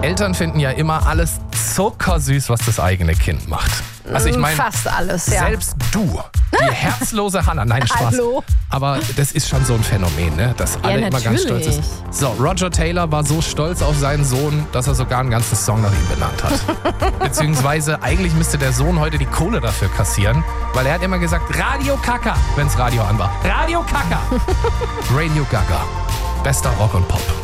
Eltern finden ja immer alles zuckersüß, was das eigene Kind macht. Also ich meine, fast alles, ja. selbst du, die herzlose Hannah, nein, Spaß. Hallo. Aber das ist schon so ein Phänomen, ne? Dass alle immer ganz stolz natürlich. sind. So, Roger Taylor war so stolz auf seinen Sohn, dass er sogar ein ganzes Song nach ihm benannt hat. Beziehungsweise eigentlich müsste der Sohn heute die Kohle dafür kassieren, weil er hat immer gesagt, Radio Kaka, wenn's Radio an war. Radio Kaka. Radio Gaga. Bester Rock und Pop.